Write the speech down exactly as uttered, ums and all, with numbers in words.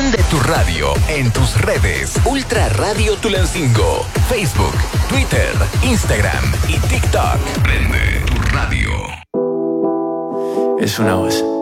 Prende tu radio en tus redes. Ultra Radio Tulancingo. Facebook, Twitter, Instagram y TikTok. Prende tu radio. Es una voz.